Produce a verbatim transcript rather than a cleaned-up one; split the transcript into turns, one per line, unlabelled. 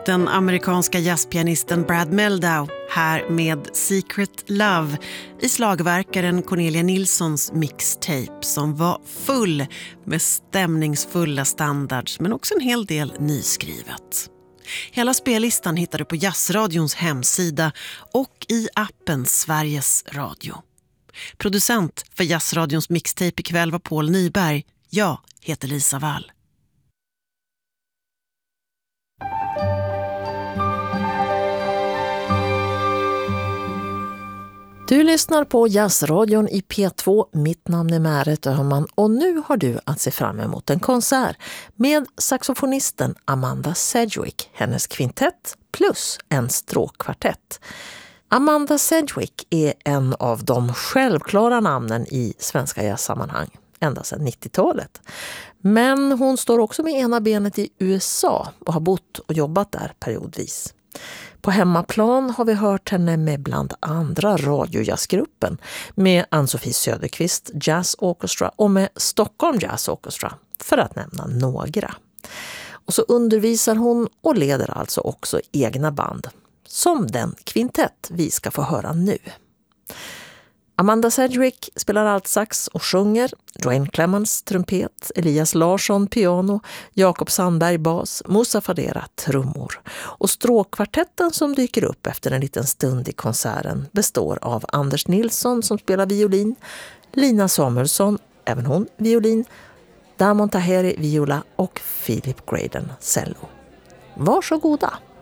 Den amerikanska jazzpianisten Brad Mehldau här med Secret Love i slagverkaren Cornelia Nilssons mixtape som var full med stämningsfulla standards men också en hel del nyskrivet. Hela spellistan hittar du på Jazzradions hemsida och i appen Sveriges Radio. Producent för Jazzradions mixtape ikväll var Paul Nyberg. Jag heter Lisa Wall.
Du lyssnar på Jazzradion i P två. Mitt namn är Märet Öhman och nu har du att se fram emot en konsert med saxofonisten Amanda Sedgwick, hennes kvintett plus en stråkkvartett. Amanda Sedgwick är en av de självklara namnen i svenska jazzsammanhang ända sedan nittiotalet. Men hon står också med ena benet i U S A och har bott och jobbat där periodvis. På hemmaplan har vi hört henne med bland andra radiojazzgruppen med Ann-Sofie Söderqvist Jazz Orchestra och med Stockholm Jazz Orchestra, för att nämna några. Och så undervisar hon och leder alltså också egna band, som den kvintett vi ska få höra nu. Amanda Sedgwick spelar altsax och sjunger, Dwayne Clemens trumpet, Elias Larsson piano, Jakob Sandberg bas, Moussa Fadera trummor. Och stråkkvartetten som dyker upp efter en liten stund i konserten består av Anders Nilsson som spelar violin, Lina Samuelsson, även hon violin, Damon Taheri viola och Philip Graydon cello. Varsågoda!